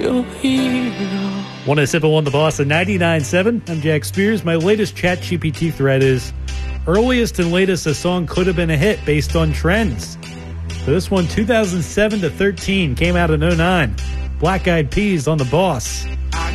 your hero. 107.1 The Boss at 99.7. I'm Jack Spears. My latest ChatGPT thread is earliest and latest a song could have been a hit based on trends. So this one, 2007 to 13, came out in 09. Black Eyed Peas on The Boss.